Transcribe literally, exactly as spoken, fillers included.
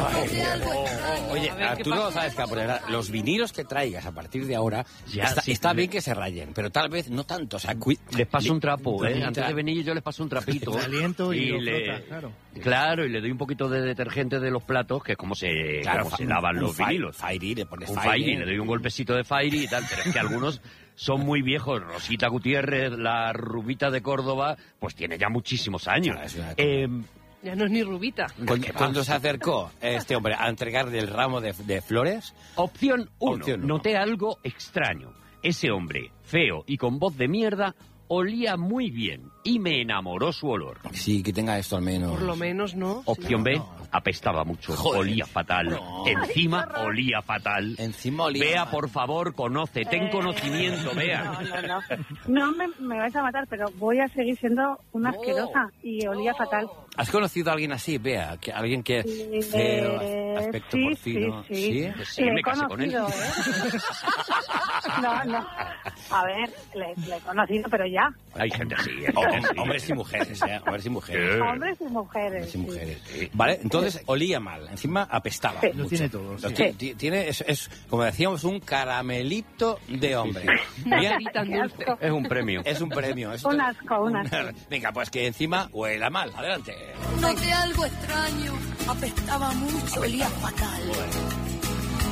Oye, Arturo, ¿sabes qué? Los vinilos que traigas a partir de ahora, ya, está, sí, está sí. bien que se rayen, pero tal vez no tanto. O sea, cu... Les paso un trapo, ¿eh? Antes de venir yo les paso un trapito. Aliento y, y lo le... frotas, claro. Claro, y le doy un poquito de detergente de los platos, que es como se, claro, como se lavan los fi vinilos. Fairy, le pones un Fairy. Fairy, le doy un golpecito de Fairy y tal, pero es que algunos son muy viejos. Rosita Gutiérrez, la rubita de Córdoba, pues tiene ya muchísimos años. Claro, eh, ya no es ni rubita. Cuando, cuando se acercó este hombre a entregarle el ramo de, de flores... Opción uno, Opción uno. Noté algo extraño. Ese hombre, feo y con voz de mierda, olía muy bien y me enamoró su olor. Sí, que tenga esto al menos. Por lo menos, ¿no? Opción sí. B, no. apestaba mucho, Joder. olía fatal. No. Encima olía fatal. Encima olía Bea, mal. por favor, conoce, ten Eh, conocimiento, Bea. No, no, no. No me, me vais a matar, pero voy a seguir siendo una No. asquerosa y olía fatal. ¿Has conocido a alguien así, Bea? Que, alguien que Eh, feo, aspecto sí, porcino. sí, sí. Pues sí, Le me he casé con él. conocido, ¿eh? No, no. A ver, le, le he conocido, pero ya. Hay gente así. Hay Oh, gente así. hombres y mujeres, ¿eh? Hombres y mujeres. Sí. Hombres y mujeres. Hombres y sí. mujeres. Vale, entonces olía mal. Encima apestaba. Sí. Lo mucho. tiene todo, Lo sí. ti- ti- Tiene, es, es, como decíamos, un caramelito de hombre. Bien, Qué tan Qué dulce. asco. Es un premio. es un premio. Esto- Un asco, un asco. Venga, pues que encima huela mal. Adelante. Noté algo extraño, apestaba mucho, olía fatal.